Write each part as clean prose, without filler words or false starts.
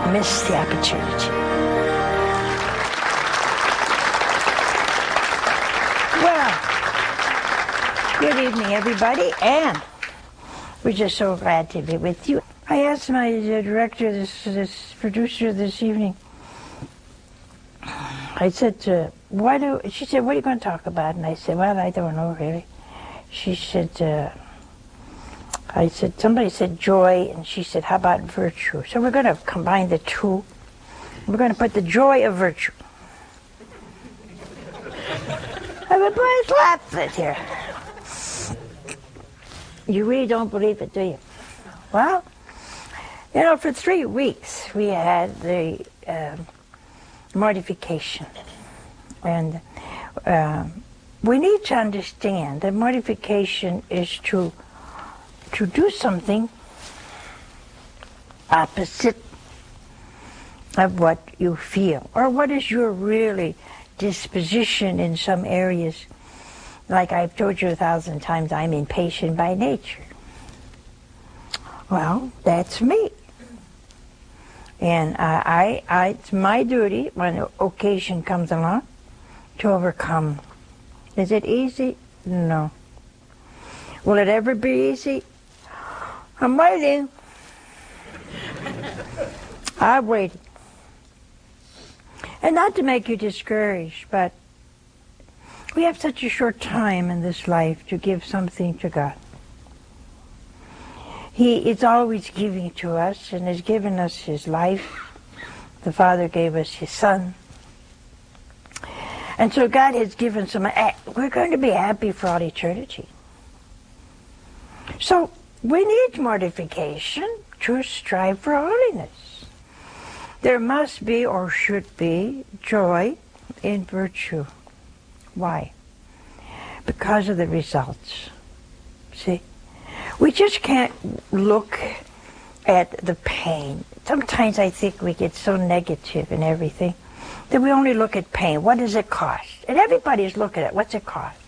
miss the opportunity. Well, good evening, everybody, and we're just so glad to be with you. I asked my director, this producer this evening, I said, she said, what are you going to talk about? And I said, well, I don't know really. She said, somebody said joy, and she said, how about virtue? So we're going to combine the two. We're going to put the joy of virtue. Everybody's laughing here. You really don't believe it, do you? Well, you know, for 3 weeks we had the mortification. And we need to understand that mortification is to do something opposite of what you feel, or what is your really disposition in some areas. Like I've told you 1,000 times, I'm impatient by nature. Well, that's me. And it's my duty, when an occasion comes along, to overcome. Is it easy? No. Will it ever be easy? I'm waiting. I'm waiting. And not to make you discouraged, but we have such a short time in this life to give something to God. He is always giving to us, and has given us His life. The Father gave us His Son. And so God has given some, we're going to be happy for all eternity. So we need mortification to strive for holiness. There must be, or should be, joy in virtue. Why? Because of the results. See? We just can't look at the pain. Sometimes I think we get so negative in everything that we only look at pain. What does it cost? And everybody's looking at what's it cost.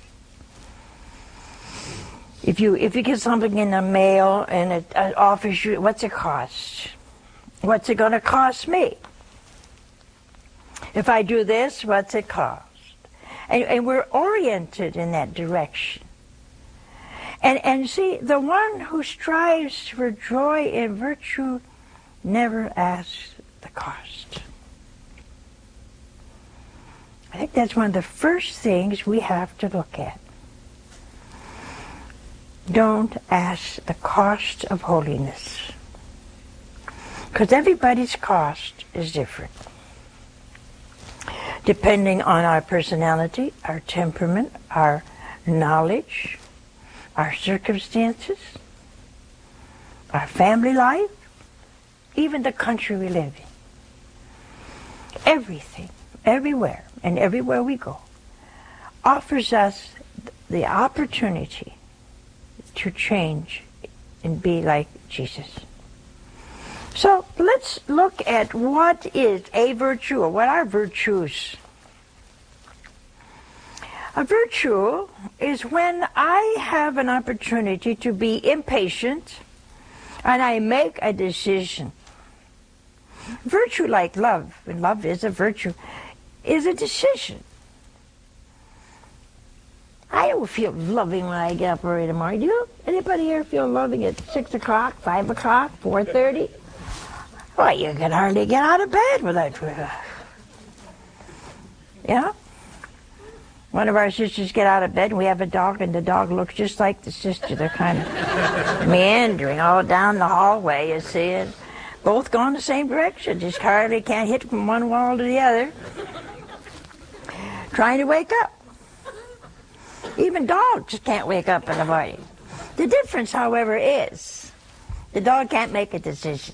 If you get something in the mail and it offers you, what's it cost? What's it going to cost me? If I do this, what's it cost? And we're oriented in that direction. And see, the one who strives for joy and virtue never asks the cost. I think that's one of the first things we have to look at. Don't ask the cost of holiness. Because everybody's cost is different. Depending on our personality, our temperament, our knowledge, our circumstances, our family life, even the country we live in. Everything, everywhere, and everywhere we go, offers us the opportunity to change and be like Jesus. So let's look at what is a virtue, or what are virtues. A virtue is when I have an opportunity to be impatient and I make a decision. Virtue, like love, and love is a virtue, is a decision. I don't feel loving when I get up early in the morning. Do you? Anybody here feel loving at 6 o'clock, 5 o'clock, 4:30? Well, you can hardly get out of bed without... Yeah? One of our sisters get out of bed, and we have a dog, and the dog looks just like the sister. They're kind of meandering all down the hallway, you see it. Both going the same direction, just hardly can't hit from one wall to the other. Trying to wake up. Even dogs can't wake up in the morning. The difference, however, is the dog can't make a decision.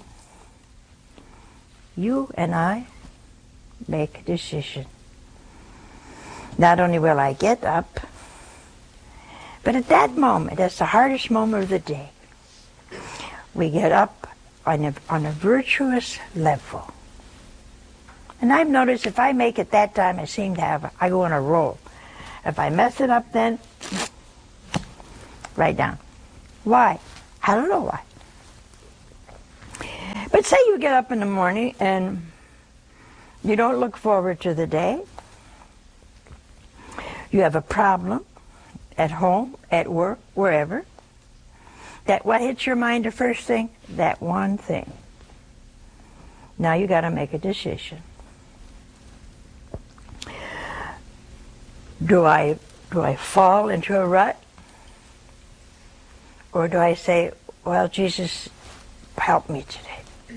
You and I make a decision. Not only will I get up, but at that moment, that's the hardest moment of the day, we get up on a virtuous level. And I've noticed if I make it that time, I go on a roll. If I mess it up then, right down. Why? I don't know why. But say you get up in the morning and you don't look forward to the day. You have a problem at home, at work, wherever. That what hits your mind the first thing? That one thing. Now you got to make a decision. Do I fall into a rut? Or do I say, well, Jesus, help me today.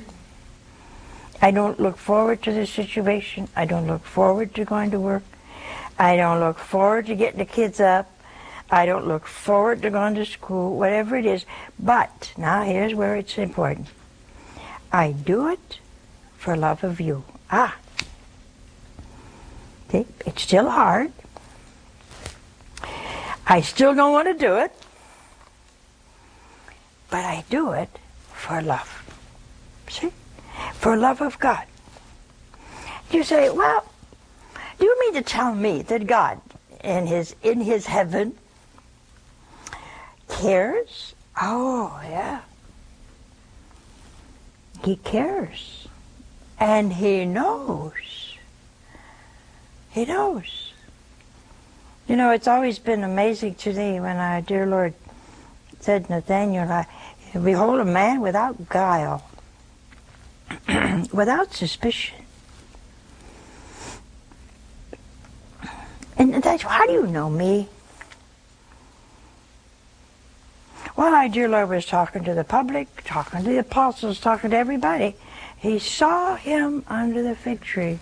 I don't look forward to this situation. I don't look forward to going to work. I don't look forward to getting the kids up. I don't look forward to going to school, whatever it is. But, now here's where it's important. I do it for love of you. See, it's still hard. I still don't want to do it. But I do it for love. See? For love of God. You say, well, do you mean to tell me that God in his heaven cares? Oh, yeah. He cares. And he knows. He knows. You know, it's always been amazing to me when our dear Lord said, Nathaniel, behold a man without guile, without suspicion. And that's, how do you know me? Well, our dear Lord was talking to the public, talking to the apostles, talking to everybody. He saw him under the fig tree.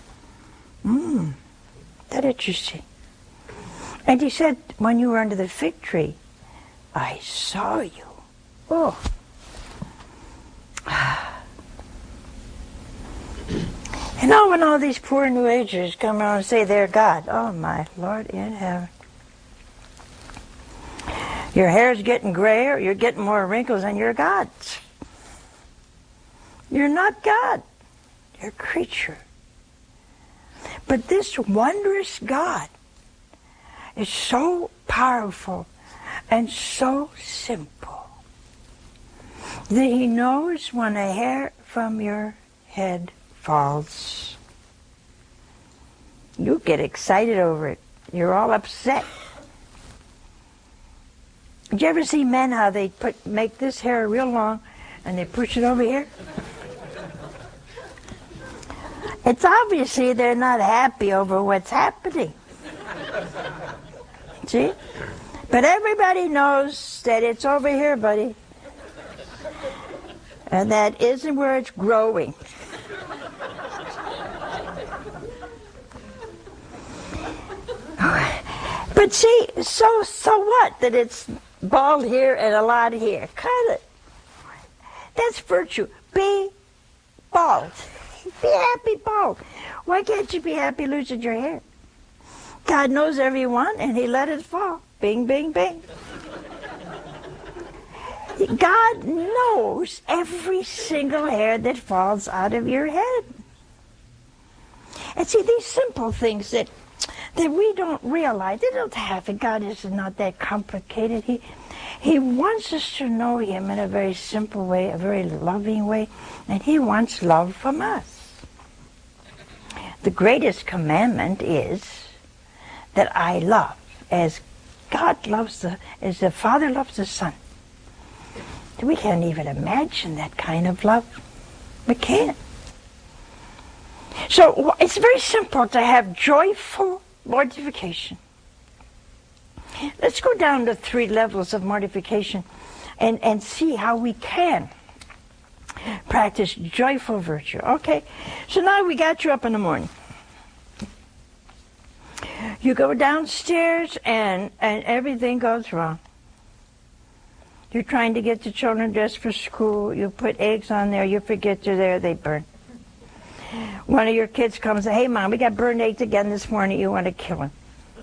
That's interesting. And he said, when you were under the fig tree, I saw you. Oh. And now when all these poor New Agers come around and say they're God, oh my Lord in heaven. Your hair's getting grayer, you're getting more wrinkles, and you're God. You're not God. You're a creature. But this wondrous God is so powerful and so simple that he knows when a hair from your head falls. You get excited over it. You're all upset. Did you ever see men how they make this hair real long and they push it over here? It's obviously they're not happy over what's happening. See? But everybody knows that it's over here, buddy. And that isn't where it's growing. But see, so what that it's bald here and a lot here? Kind of. That's virtue. Be bald. Be happy bald. Why can't you be happy losing your hair? God knows everyone, and he let it fall. Bing, bing, bing. God knows every single hair that falls out of your head. And see, these simple things that we don't realize, they don't have it. God is not that complicated. He wants us to know him in a very simple way, a very loving way, and he wants love from us. The greatest commandment is that I love as God loves as the Father loves the Son. We can't even imagine that kind of love. We can't. So it's very simple to have joyful mortification. Let's go down to 3 levels of mortification and see how we can practice joyful virtue. Okay, so now we got you up in the morning. You go downstairs and everything goes wrong. You're trying to get the children dressed for school. You put eggs on there. You forget they're there. They burn. One of your kids comes and says, hey, Mom, we got burned eggs again this morning. You want to kill him.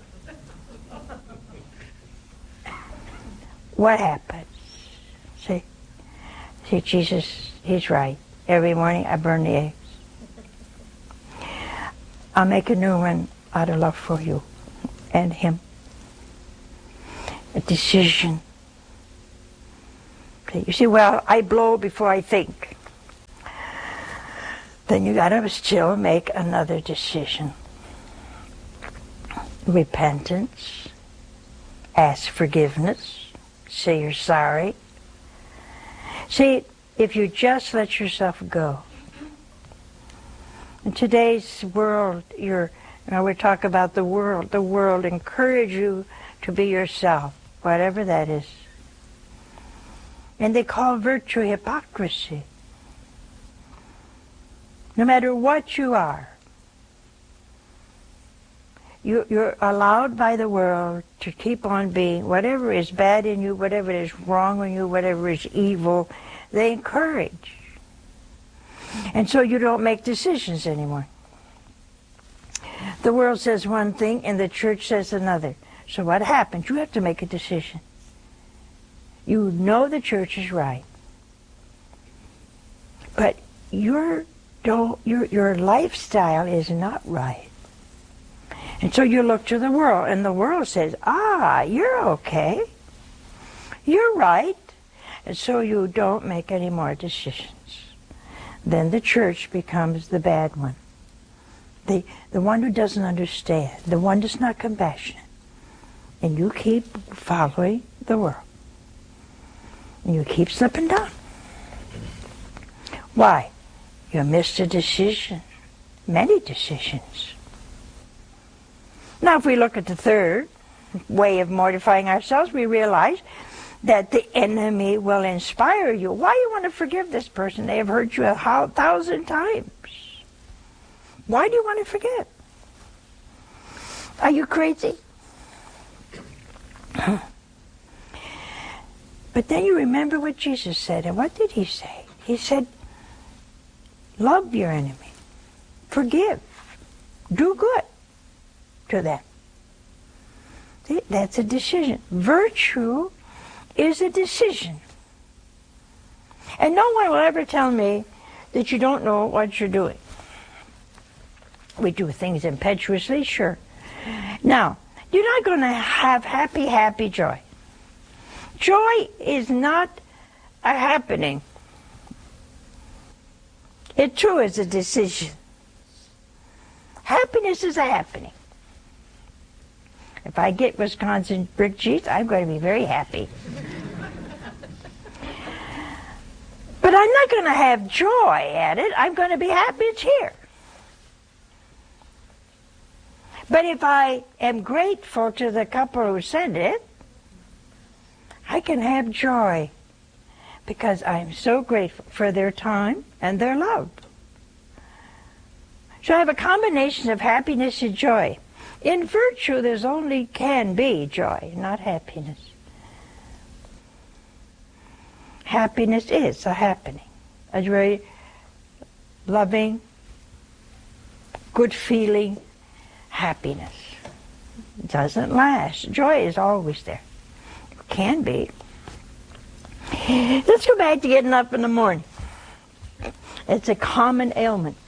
What happens? See, Jesus, he's right. Every morning I burn the eggs. I'll make a new one out of love for you and him. A decision. You see, well, I blow before I think. then you got to still make another decision. Repentance, ask forgiveness, say you're sorry. See, if you just let yourself go. In today's world, we're talking about the world encourage you to be yourself, whatever that is. And they call virtue hypocrisy. No matter what you are, you're allowed by the world to keep on being whatever is bad in you, whatever is wrong in you, whatever is evil, they encourage. And so you don't make decisions anymore. The world says one thing and the church says another. So what happens? You have to make a decision. You know the church is right. But your lifestyle is not right. And so you look to the world, and the world says, you're okay. You're right. And so you don't make any more decisions. Then the church becomes the bad one. The one who doesn't understand, the one that's not compassionate. And you keep following the world. And you keep slipping down. Why? You missed a decision. Many decisions. Now if we look at the third way of mortifying ourselves, we realize that the enemy will inspire you. Why you want to forgive this person? They have hurt you 1,000 times. Why do you want to forgive? Are you crazy? But then you remember what Jesus said. And what did he say? He said, love your enemy. Forgive. Do good to them. See, that's a decision. Virtue is a decision. And no one will ever tell me that you don't know what you're doing. We do things impetuously, sure. Now, you're not going to have happy joy. Joy is not a happening. It too is a decision. Happiness is a happening. If I get Wisconsin brick cheese, I'm going to be very happy. But I'm not going to have joy at it. I'm going to be happy it's here. But if I am grateful to the couple who sent it, I can have joy because I'm so grateful for their time and their love. So I have a combination of happiness and joy. In virtue, there's only can be joy, not happiness. Happiness is a happening, a very loving, good feeling happiness. It doesn't last. Joy is always there. It can be. Let's go back to getting up in the morning. It's a common ailment.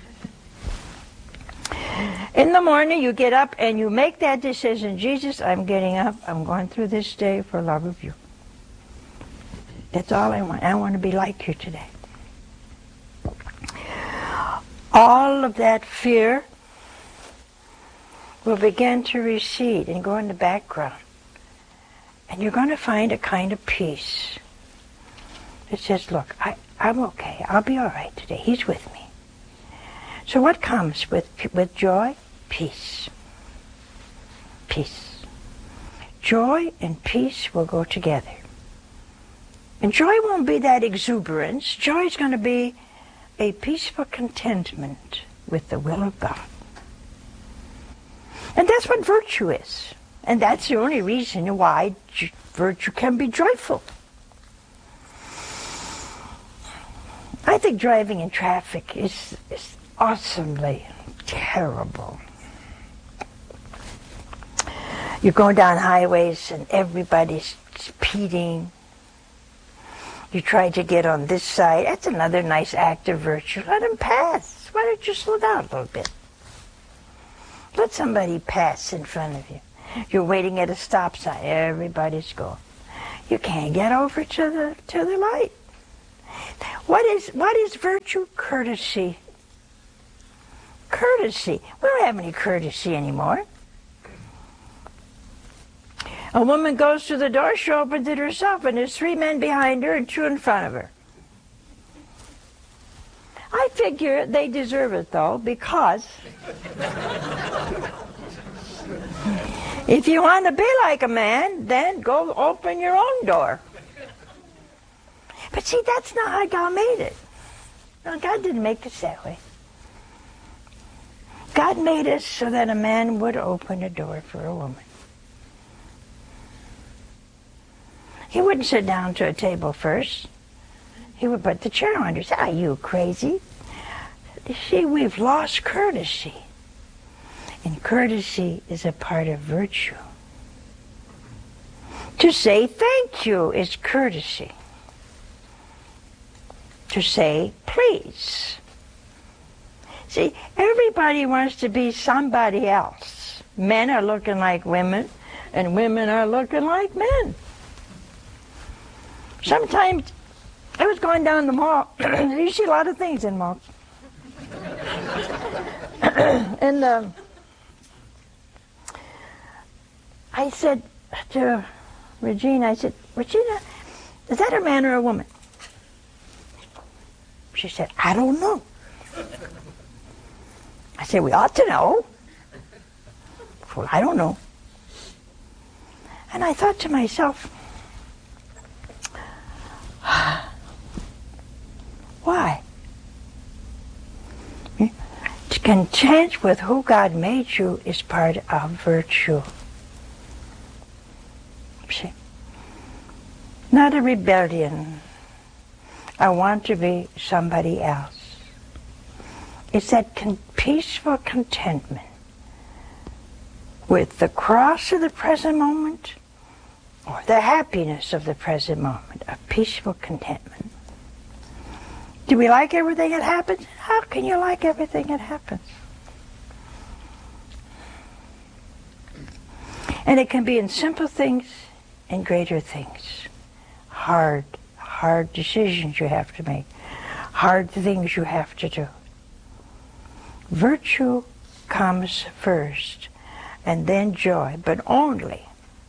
In the morning, you get up and you make that decision. Jesus, I'm getting up. I'm going through this day for love of you. That's all I want. I want to be like you today. All of that fear will begin to recede and go in the background. And you're going to find a kind of peace that says, look, I'm okay. I'll be all right today. He's with me. So what comes with joy? Peace. Peace. Joy and peace will go together. And joy won't be that exuberance. Joy is going to be a peaceful contentment with the will of God. And that's what virtue is. And that's the only reason why virtue can be joyful. I think driving in traffic is awesomely terrible. You're going down highways and everybody's speeding. You try to get on this side. That's another nice act of virtue. Let them pass. Why don't you slow down a little bit? Let somebody pass in front of you. You're waiting at a stop sign. Everybody's going. You can't get over to the light. What is virtue? Courtesy. Courtesy. We don't have any courtesy anymore. A woman goes to the door, she opens it herself, and there's 3 men behind her and 2 in front of her. I figure they deserve it, though, because if you want to be like a man, then go open your own door. But see, that's not how God made it. No, God didn't make us that way. God made us so that a man would open a door for a woman. He wouldn't sit down to a table first. He would put the chair on her. Say, are you crazy? See, we've lost courtesy. And courtesy is a part of virtue. To say thank you is courtesy. To say please. See, everybody wants to be somebody else. Men are looking like women, and women are looking like men. Sometimes, I was going down the mall. You see a lot of things in malls. And I said to Regina, I said, Regina, is that a man or a woman? She said, I don't know. I said, we ought to know. Well, I don't know. And I thought to myself, why? To content with who God made you is part of virtue. See? Not a rebellion. I want to be somebody else. It's that peaceful contentment with the cross of the present moment or the happiness of the present moment, a peaceful contentment. Do we like everything that happens? How can you like everything that happens? And it can be in simple things and greater things. Hard decisions you have to make. Hard things you have to do. Virtue comes first, and then joy, but only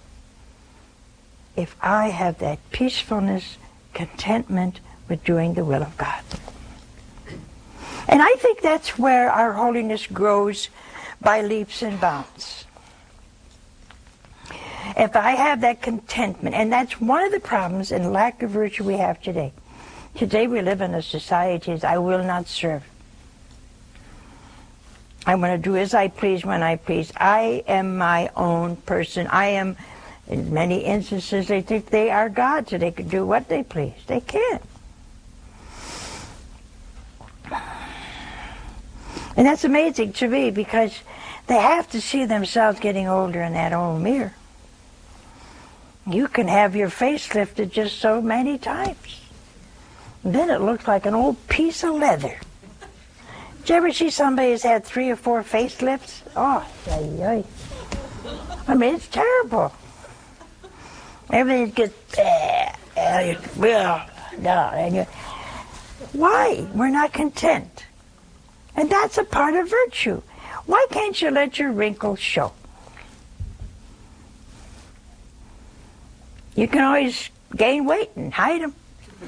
if I have that peacefulness, contentment with doing the will of God. And I think that's where our holiness grows by leaps and bounds. If I have that contentment, and that's one of the problems and lack of virtue we have today. Today we live in a society as I will not serve. I want to do as I please when I please. I am my own person. I am, in many instances, they think they are God, so they can do what they please. They can't. And that's amazing to me because they have to see themselves getting older in that old mirror. You can have your face lifted just so many times. And then it looks like an old piece of leather. Did you ever see somebody who's had 3 or 4 facelifts? Oh, I mean, it's terrible. Everything gets, why? We're not content. And that's a part of virtue. Why can't you let your wrinkles show? You can always gain weight and hide them.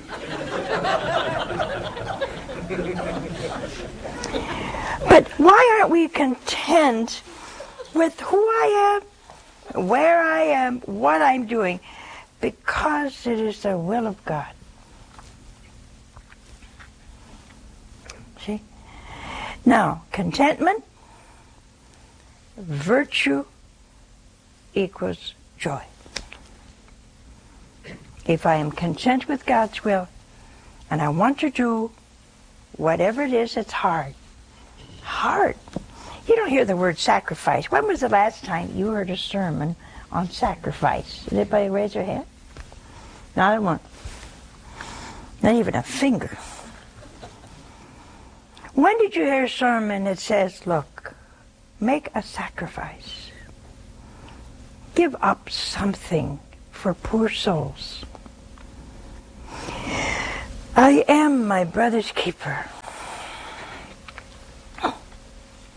But why aren't we content with who I am, where I am, what I'm doing? Because it is the will of God. See? Now, contentment, virtue equals joy. If I am content with God's will, and I want to do whatever it is that's hard. Hard. You don't hear the word sacrifice. When was the last time you heard a sermon on sacrifice? Did anybody raise their hand? Not one. Not even a finger. When did you hear a sermon that says, look, make a sacrifice. Give up something for poor souls. I am my brother's keeper.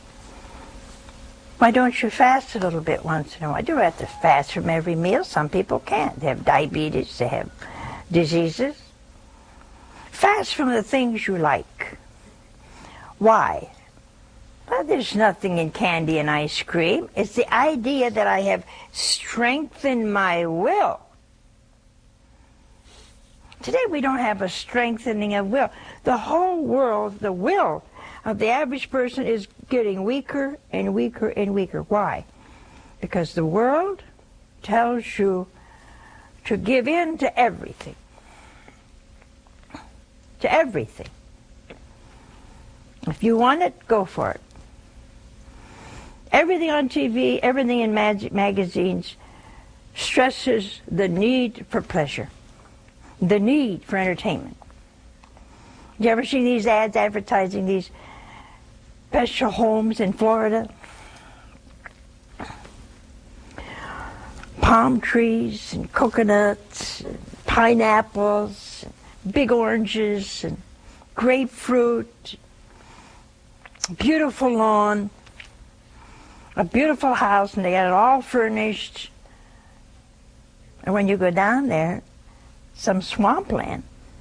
Why don't you fast a little bit once in a while? You don't have to fast from every meal. Some people can't. They have diabetes. They have diseases. Fast from the things you like. Why? Well, there's nothing in candy and ice cream. It's the idea that I have strengthened my will. Today we don't have a strengthening of will. The whole world, the will of the average person is getting weaker and weaker and weaker. Why? Because the world tells you to give in to everything. To everything. If you want it, go for it. Everything on TV, everything in magazines stresses the need for pleasure, the need for entertainment. You ever see these ads advertising these special homes in Florida? Palm trees and coconuts, and pineapples, and big oranges and grapefruit, beautiful lawn, a beautiful house, and they got it all furnished. And when you go down there, some swampland.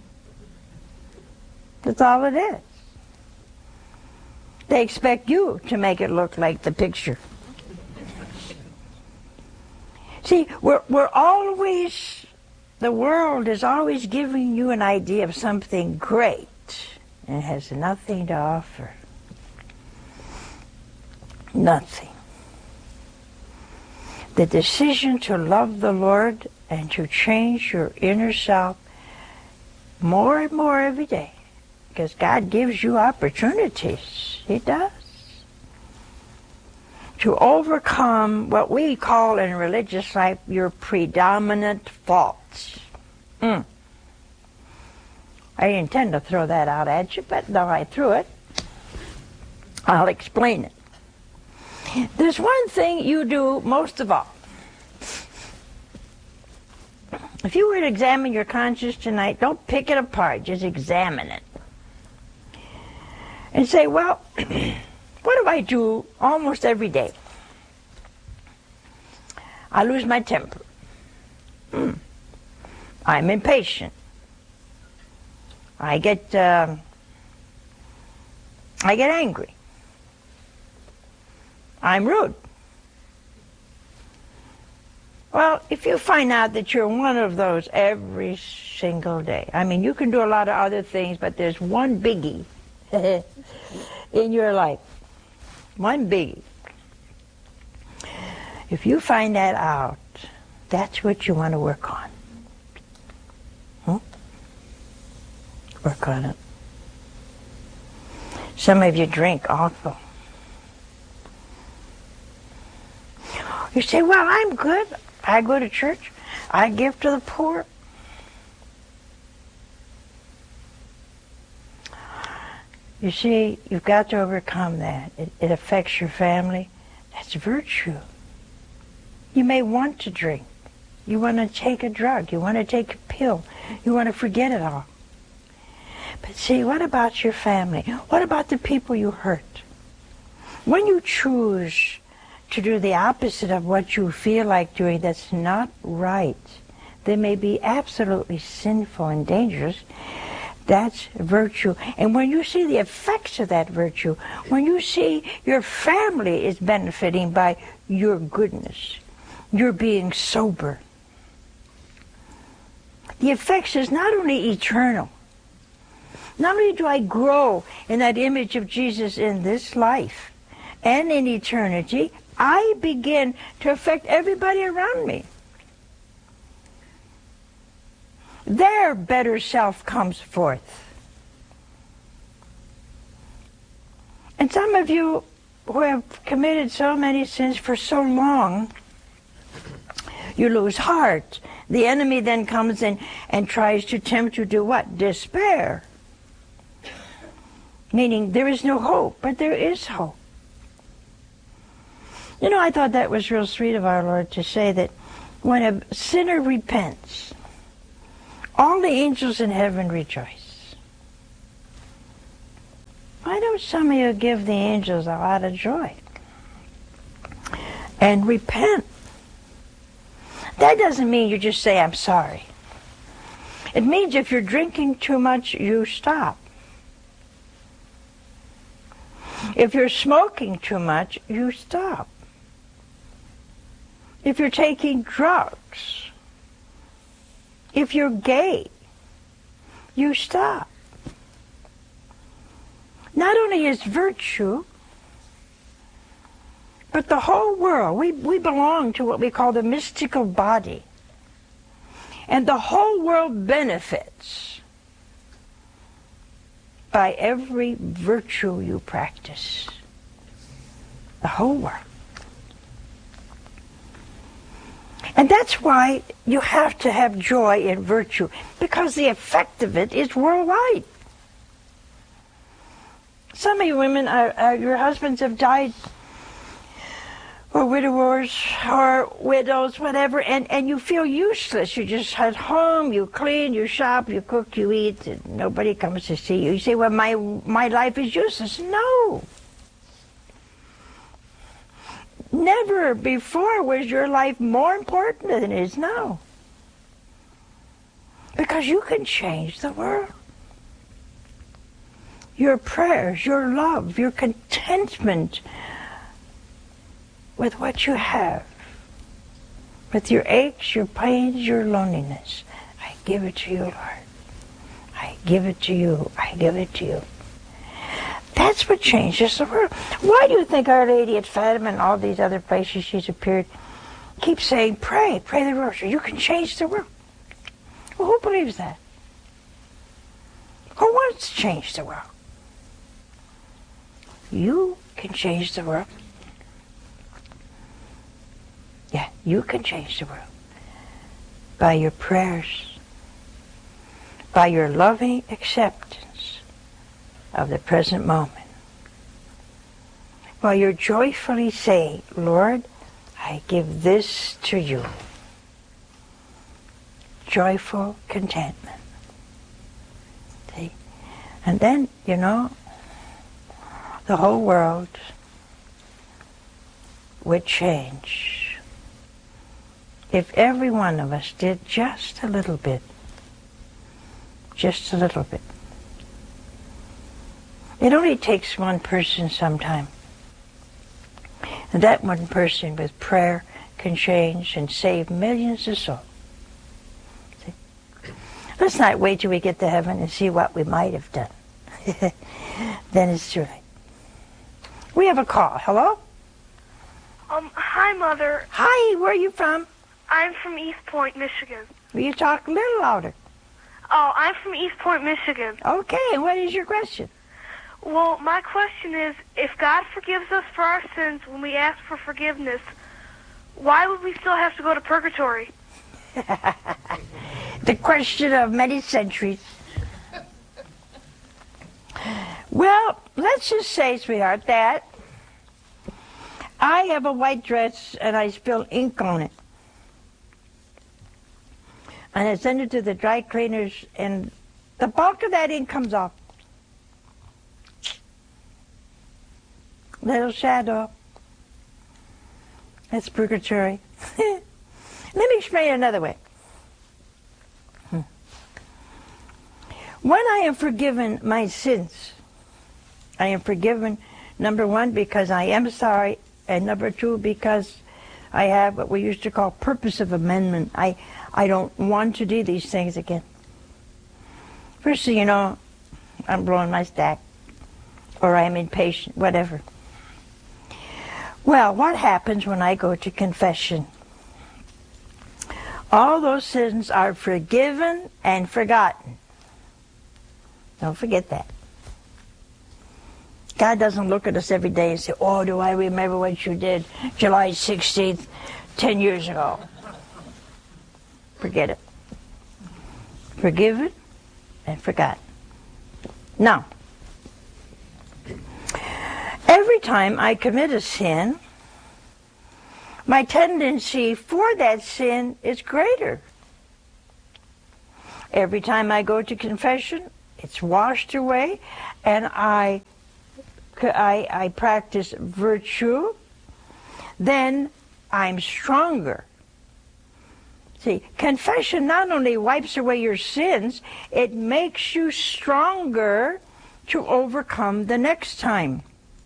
That's all it is. They expect you to make it look like the picture. See, we're always, the world is always giving you an idea of something great, and it has nothing to offer. Nothing. The decision to love the Lord and to change your inner self more and more every day, because God gives you opportunities. He does. To overcome what we call in religious life your predominant faults. I didn't intend to throw that out at you, but though I threw it, I'll explain it. There's one thing you do most of all. If you were to examine your conscience tonight, don't pick it apart, just examine it. And say, well, what do I do almost every day? I lose my temper. I'm impatient. I get angry. I'm rude. Well, if you find out that you're one of those every single day, I mean, you can do a lot of other things, but there's one biggie in your life. One biggie. If you find that out, that's what you want to work on. Work on it. Some of you drink also. You say, well, I'm good. I go to church. I give to the poor. You see, you've got to overcome that. It affects your family. That's virtue. You may want to drink. You want to take a drug. You want to take a pill. You want to forget it all. But see, what about your family? What about the people you hurt? When you choose to do the opposite of what you feel like doing, that's not right. They may be absolutely sinful and dangerous. That's virtue. And when you see the effects of that virtue, when you see your family is benefiting by your goodness, your being sober, the effects is not only eternal. Not only do I grow in that image of Jesus in this life and in eternity, I begin to affect everybody around me. Their better self comes forth. And some of you who have committed so many sins for so long, you lose heart. The enemy then comes in and tries to tempt you to what? Despair. Meaning there is no hope, but there is hope. You know, I thought that was real sweet of our Lord to say that when a sinner repents, all the angels in heaven rejoice. Why don't some of you give the angels a lot of joy? and repent. That doesn't mean you just say, I'm sorry. It means if you're drinking too much, you stop. If you're smoking too much, you stop. If you're taking drugs, if you're gay, you stop. Not only is virtue, but the whole world, we belong to what we call the mystical body. And the whole world benefits by every virtue you practice. The whole world. And that's why you have to have joy in virtue, because the effect of it is worldwide. Some of you women, your husbands have died, or widowers, or widows, whatever, and you feel useless. You just at home, you clean, you shop, you cook, you eat, and nobody comes to see you. You say, well, my life is useless. No. Never before was your life more important than it is now. Because you can change the world. Your prayers, your love, your contentment with what you have, with your aches, your pains, your loneliness. I give it to you, Lord. I give it to you. I give it to you. That's what changes the world. Why do you think Our Lady at Fatima and all these other places she's appeared keep saying, pray the rosary. You can change the world. Well, who believes that? Who wants to change the world? You can change the world. Yeah, you can change the world. By your prayers. By your loving acceptance of the present moment. While you're joyfully saying, Lord, I give this to you. Joyful contentment. See? And then, you know, the whole world would change if every one of us did just a little bit. Just a little bit. It only takes one person sometime. And that one person with prayer can change and save millions of souls. See? Let's not wait till we get to heaven and see what we might have done. Then it's too late. We have a call. Hello? Hi, Mother. Hi, where are you from? I'm from East Point, Michigan. Will you talk a little louder? Oh, I'm from East Point, Michigan. Okay, and what is your question? Well, my question is, if God forgives us for our sins when we ask for forgiveness, why would we still have to go to purgatory? The question of many centuries. Well, let's just say, sweetheart, that I have a white dress and I spill ink on it. And I send it to the dry cleaners and the bulk of that ink comes off. Little shadow. That's purgatory. Let me explain it another way. When I am forgiven my sins, I am forgiven, number one, because I am sorry, and number two, because I have what we used to call purpose of amendment. I don't want to do these things again. First thing you know, I'm blowing my stack, or I'm impatient, whatever. Well, what happens when I go to confession? All those sins are forgiven and forgotten. Don't forget that. God doesn't look at us every day and say, oh, do I remember what you did July 16th, 10 years ago? Forget it. Forgiven and forgotten. Now, every time I commit a sin, my tendency for that sin is greater. Every time I go to confession, it's washed away, and I practice virtue, then I'm stronger. See, confession not only wipes away your sins, it makes you stronger to overcome the next time.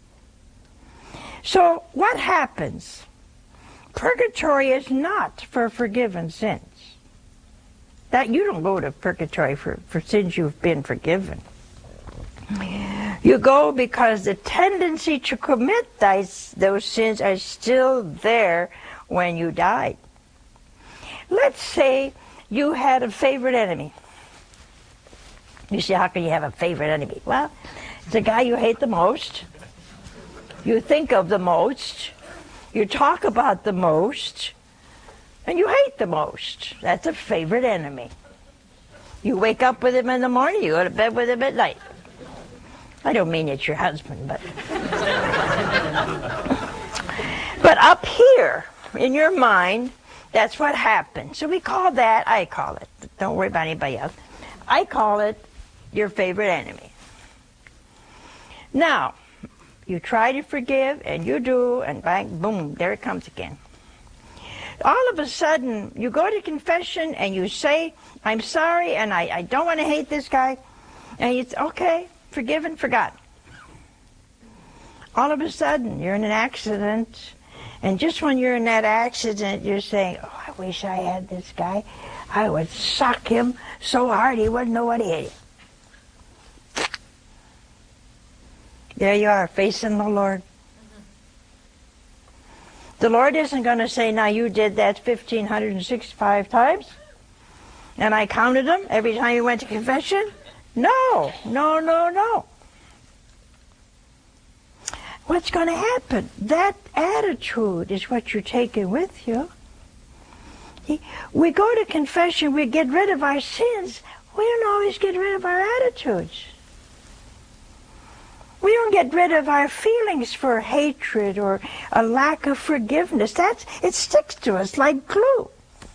So what happens? Purgatory is not for forgiven sins. That you don't go to purgatory for sins you've been forgiven. You go because the tendency to commit those sins are still there when you died. Let's say you had a favorite enemy. You say, how can you have a favorite enemy? Well, it's a guy you hate the most. You think of the most. You talk about the most. And you hate the most. That's a favorite enemy. You wake up with him in the morning, you go to bed with him at night. I don't mean it's your husband, but... But up here, in your mind, that's what happened. So we call that, I call it, don't worry about anybody else, I call it your favorite enemy. Now, you try to forgive, and you do, and bang, boom, there it comes again. All of a sudden, you go to confession, and you say, I'm sorry, and I don't want to hate this guy, and it's okay, forgiven, forgotten. All of a sudden, you're in an accident, and just when you're in that accident, you're saying, oh, I wish I had this guy. I would sock him so hard he wouldn't know what he hit him. There you are, facing the Lord. The Lord isn't going to say, now you did that 1,565 times, and I counted them every time you went to confession. No, no, no, no. What's going to happen? That attitude is what you're taking with you. We go to confession, we get rid of our sins. We don't always get rid of our attitudes. We don't get rid of our feelings for hatred or a lack of forgiveness. It sticks to us like glue.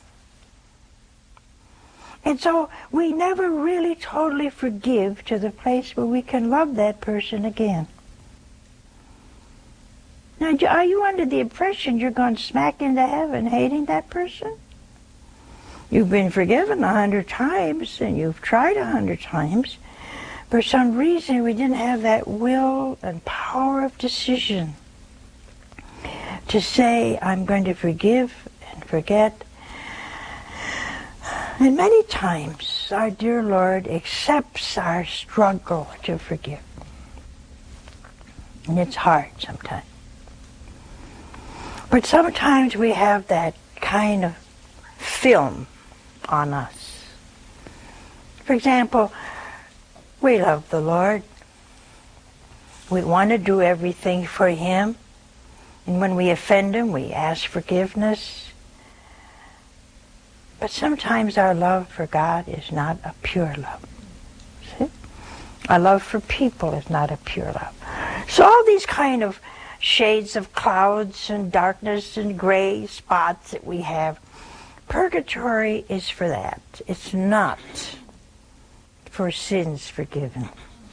And so we never really totally forgive to the place where we can love that person again. Now, are you under the impression you're going smack into heaven hating that person? You've been forgiven 100 times, and you've tried 100 times. For some reason, we didn't have that will and power of decision to say, I'm going to forgive and forget. And many times, our dear Lord accepts our struggle to forgive. And it's hard sometimes. But sometimes we have that kind of film on us. For example, we love the Lord. We want to do everything for Him. And when we offend Him, we ask forgiveness. But sometimes our love for God is not a pure love. See? Our love for people is not a pure love. So all these kind of shades of clouds and darkness and gray spots that we have, purgatory is for that. It's not for sins forgiven.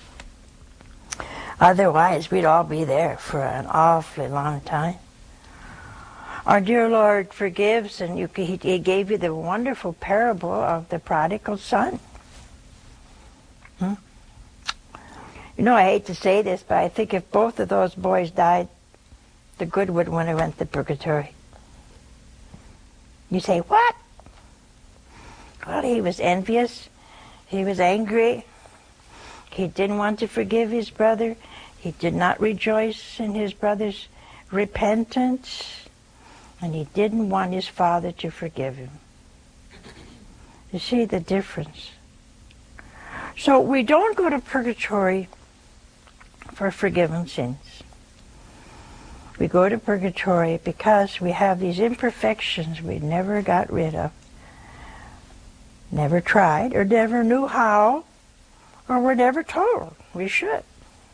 Otherwise, we'd all be there for an awfully long time. Our dear Lord forgives, and He gave you the wonderful parable of the prodigal son. You know, I hate to say this, but I think if both of those boys died, the good one would have went to purgatory. You say, what? Well, he was envious. He was angry. He didn't want to forgive his brother. He did not rejoice in his brother's repentance. And he didn't want his father to forgive him. You see the difference? So we don't go to purgatory for forgiven sins. We go to purgatory because we have these imperfections we never got rid of, never tried, or never knew how, or were never told we should.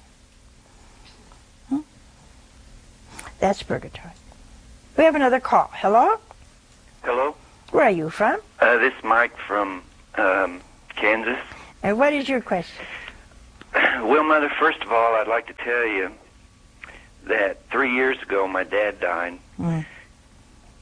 That's purgatory. We have another call. Hello? Hello? Where are you from? This is Mike from Kansas. And what is your question? Well, Mother, first of all, I'd like to tell you that 3 years ago my dad died.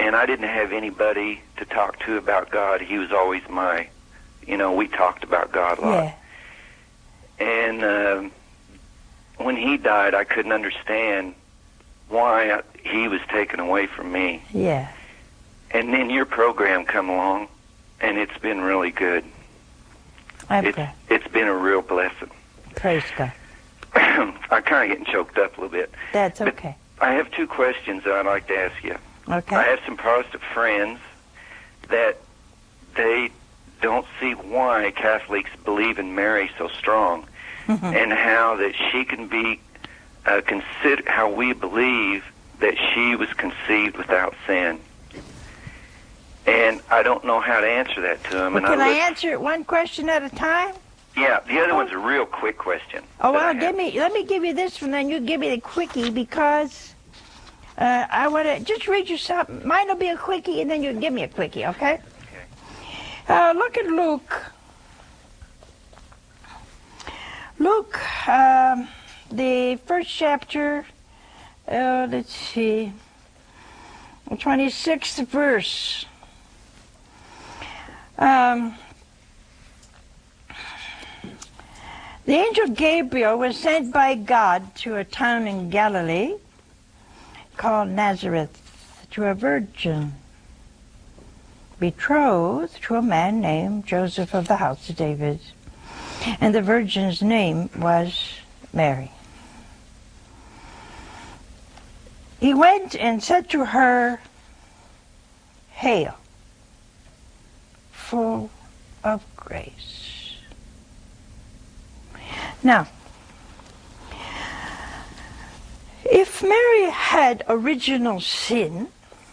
and I didn't have anybody to talk to about God. He was always my, we talked about God a lot. Yeah. And when he died, I couldn't understand why he was taken away from me. Yeah. And then your program come along, and it's been really good. It's been a real blessing. Praise God. I'm kind of getting choked up a little bit. That's okay. But I have two questions that I'd like to ask you. Okay. I have some Protestant friends that they don't see why Catholics believe in Mary so strong, and how that she can be considered, how we believe that she was conceived without sin. And I don't know how to answer that to them. Well, can I answer it one question at a time? Yeah, the other one's a real quick question. Oh, well, let me give you this one, then you give me the quickie, because I want to just read you something. Mine will be a quickie, and then you give me a quickie, okay? Okay. Look at Luke. Luke, the first chapter, let's see, the 26th verse. The angel Gabriel was sent by God to a town in Galilee called Nazareth to a virgin betrothed to a man named Joseph of the house of David. And the virgin's name was Mary. He went and said to her, "Hail, full of grace." Now, if Mary had original sin,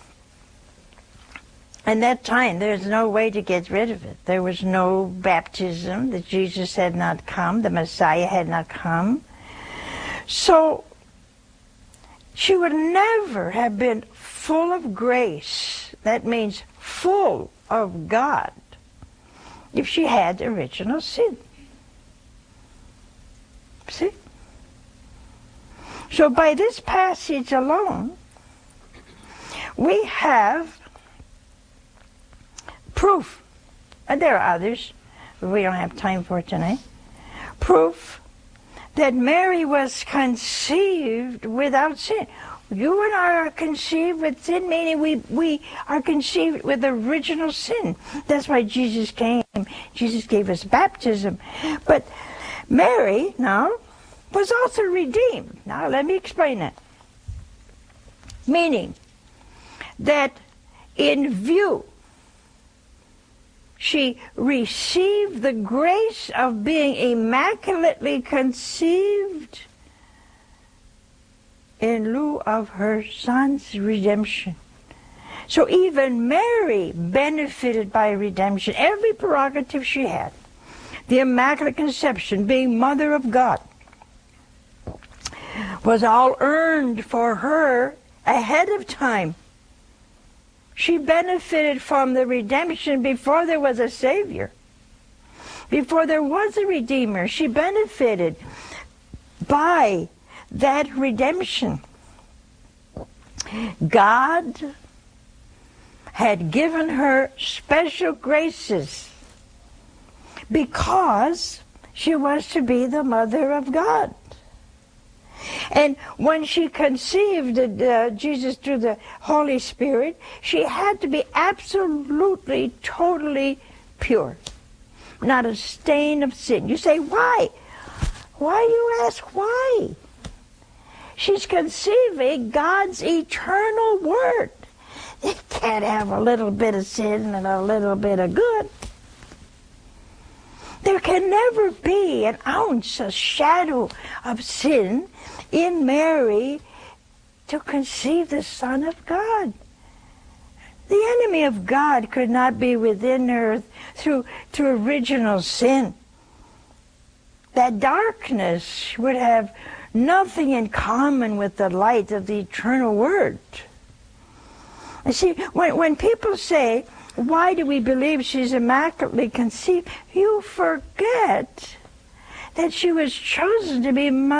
in that time there's no way to get rid of it. There was no baptism, that Jesus had not come, the Messiah had not come. So she would never have been full of grace, that means full of God, if she had original sin. See? So by this passage alone, we have proof, and there are others, but we don't have time for it tonight, proof that Mary was conceived without sin. You and I are conceived with sin, meaning we are conceived with original sin. That's why Jesus came. Jesus gave us baptism. But Mary, now, was also redeemed. Now, let me explain that. Meaning that in view, she received the grace of being immaculately conceived in lieu of her son's redemption. So even Mary benefited by redemption, every prerogative she had. The Immaculate Conception, being Mother of God, was all earned for her ahead of time. She benefited from the redemption before there was a Savior, before there was a Redeemer. She benefited by that redemption. God had given her special graces because she was to be the Mother of God. And when she conceived Jesus through the Holy Spirit, she had to be absolutely, totally pure. Not a stain of sin. You say, why? Why do you ask why? She's conceiving God's eternal Word. It can't have a little bit of sin and a little bit of good. There can never be an ounce, a shadow of sin in Mary to conceive the Son of God. The enemy of God could not be within her through original sin. That darkness would have nothing in common with the light of the eternal Word. You see, when people say, why do we believe she's immaculately conceived? You forget that she was chosen to be